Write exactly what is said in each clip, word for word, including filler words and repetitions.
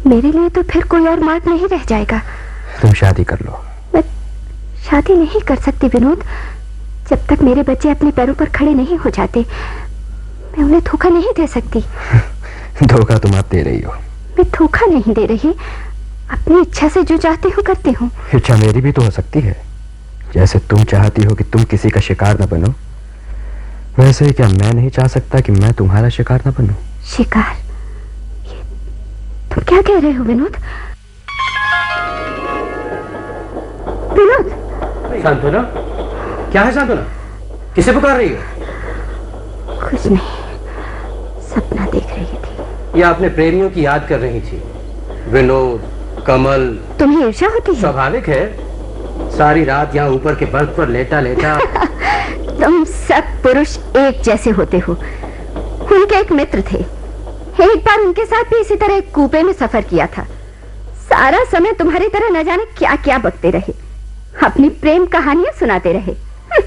मेरे लिए तो फिर कोई और मार्ग नहीं रह जाएगा। तुम शादी कर लो। मैं शादी नहीं कर सकती विनोद, जब तक मेरे बच्चे अपने पैरों पर खड़े नहीं हो जाते। मैं उन्हें धोखा नहीं दे सकती। धोखा तुम आप दे रही हो। मैं धोखा नहीं दे रही, अपनी इच्छा से जो चाहती हूँ करती हूँ। इच्छा मेरी भी तो हो सकती है। जैसे तुम चाहती हो कि तुम किसी का शिकार न बनो, वैसे ही क्या मैं नहीं चाह सकता कि मैं तुम्हारा शिकार न बनूं? शिकार? ये तुम क्या कह रहे हो विनोद? विनोद! सांत्वना, क्या है सांत्वना? किसे पुकार रही हो? कुछ नहीं, सपना देख रही थी। या अपने प्रेमियों की याद कर रही थी? विनोद, कमल। तुम्हें ईर्ष्या होती है? स्वाभाविक है, सारी रात यहाँ ऊपर के बर्थ पर लेटा लेटा। तुम सब पुरुष एक जैसे होते हो। उनके एक मित्र थे, एक बार उनके साथ भी इसी तरह एक कूपे में सफर किया था। सारा समय तुम्हारी तरह न जाने क्या क्या बकते रहे, अपनी प्रेम कहानियां सुनाते रहे।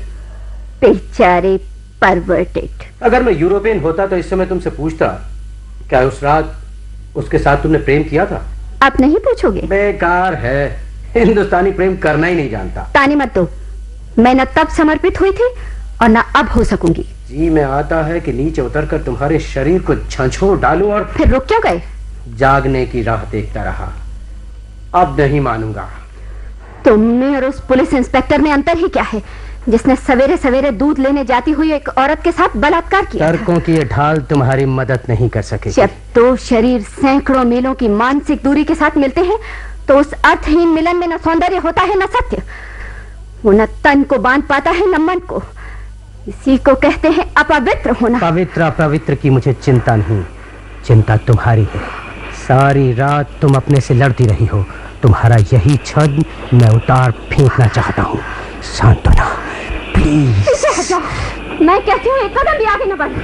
बेचारे परवर्टेड। अगर मैं यूरोपियन होता तो इस समय तुमसे पूछता, क्या उस रात उसके साथ तुमने प्रेम किया था? आप नहीं पूछोगे? बेकार है, हिंदुस्तानी प्रेम करना ही नहीं जानता। ताने मत दो, मैं न तब समर्पित हुई थी और न अब हो सकूंगी। जी में आता है कि नीचे उतरकर तुम्हारे शरीर को झंझोड़ डालूं और फिर रुक क्यों गए? जागने की राह देखता रहा। अब नहीं मानूंगा। तुमने और उस पुलिस इंस्पेक्टर में अंतर ही क्या है, जिसने सवेरे सवेरे दूध लेने जाती हुई एक औरत के साथ बलात्कार किया? तर्कों की ये ढाल तुम्हारी मदद नहीं कर सकेगी। जब दो शरीर सैकड़ों मीलों की मानसिक दूरी के साथ मिलते हैं तो उस अर्थहीन मिलन में न सौंदर्य होता है न सत्य। वो न तन को बांध पाता है न मन को। इसी को कहते हैं अपवित्र होना। पवित्र अपवित्र की मुझे चिंता नहीं, चिंता तुम्हारी है। सारी रात तुम अपने से लड़ती रही हो। तुम्हारा यही छद मैं उतार फेंकना चाहता हूँ। सांत्वना, प्लीज। मैं कहती हूँ एक कदम भी आगे न बढ़।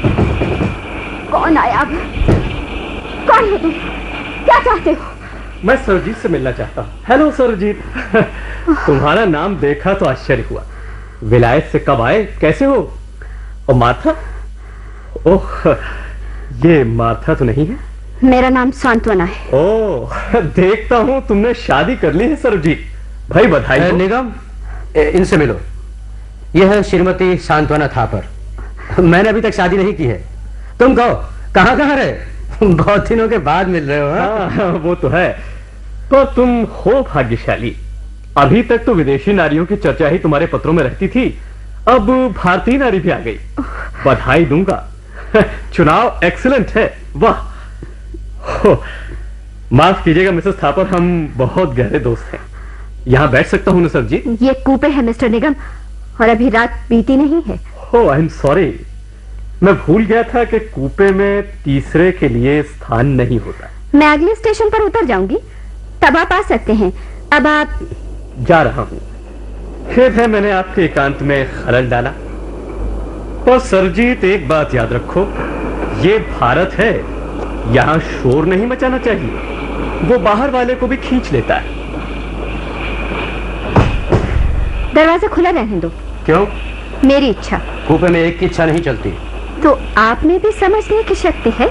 कौन आया अब? कौन हो तुम? क्या चाहते हो? मैं सरजीत से मिलना चाहता हूँ। हेलो सरजीत। तुम्हारा नाम देखा तो आश्चर्य हुआ। विलायत से कब आए? कैसे हो? और मार्था? ओह, ये मार्था तो नहीं है? मेरा नाम सांत्वना है। ओह, देखता हूँ तुमने शादी कर ली है सरजीत। भाई बधाई हो। निगम, इनसे मिलो। यह है श्रीमती सांत्वना थापर। मैंने अभी तक शादी नहीं की है। तुम कहो, कहाँ कहाँ रहे? बहुत दिनों के बाद मिल रहे हो। हाँ, वो तो है। तो तुम हो भाग्यशाली। अभी तक तो विदेशी नारियों की चर्चा ही तुम्हारे पत्रों में रहती थी, अब भारतीय नारी भी आ गई। बधाई दूंगा। चुनाव एक्सीलेंट है। वाह। माफ कीजिएगा मिसेस थापर, हम बहुत गहरे दोस्त हैं। यहाँ बैठ सकता हूँ ना सर जी? ये कूपे है मिस्टर निगम, और अभी रात बीती नहीं है। ओह, आई एम सॉरी। मैं भूल गया था कि कूपे में तीसरे के लिए स्थान नहीं होता। मैं अगले स्टेशन पर उतर जाऊंगी, तब आप आ सकते हैं। अब आप? जा रहा हूं। खेद है मैंने आपके एकांत में खलल डाला। और सरजीत, एक बात याद रखो, ये भारत है, यहां शोर नहीं मचाना चाहिए। वो बाहर वाले को भी खींच लेता है। दरवाजा खुला रहने दो। क्यों? मेरी इच्छा। कूपे में एक की इच्छा नहीं चलती। तो आप में भी समझने की शक्ति है।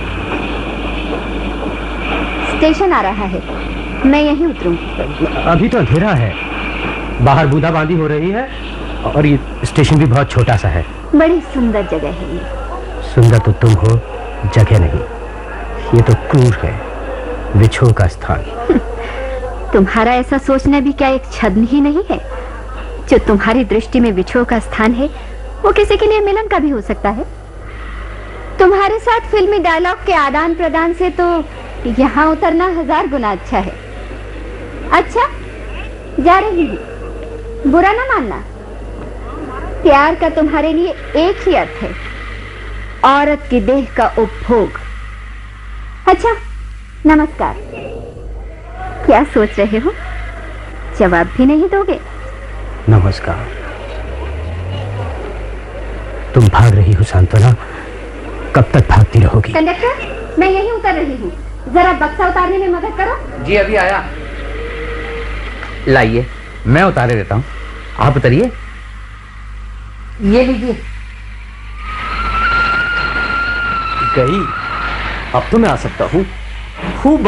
स्टेशन आ रहा है, मैं यहीं उतरूंगी। अभी तो अंधेरा है, बाहर बूंदाबांदी हो रही है, और ये स्टेशन भी बहुत छोटा सा है। बड़ी सुंदर जगह है ये। सुंदर तो तुम हो, जगह नहीं। ये तो क्रूर है, विछोह का स्थान। तुम्हारा ऐसा सोचना भी क्या एक छद्म ही नहीं है? जो तुम्हारी दृष्टि में विछोह का स्थान है, वो किसी के लिए मिलन का भी हो सकता है। तुम्हारे साथ फिल्मी डायलॉग के आदान प्रदान से तो यहाँ उतरना हजार गुना अच्छा है। अच्छा, जा रही हूँ, बुरा ना मानना। प्यार का तुम्हारे लिए एक ही अर्थ है, औरत की देह का उपभोग। अच्छा, नमस्कार। क्या सोच रहे हो? जवाब भी नहीं दोगे? नमस्कार। तुम भाग रही हो सांत्वना, कब तक भागती रहोगी? कंडक्टर, मैं यहीं उतर रही हूँ, जरा बक्सा उतारने में मदद करो। जी अभी आया। लाइए, मैं उतारे देता हूँ, आप उतरिए। ये लीजिए। गई। अब तो मैं आ सकता हूँ। खूब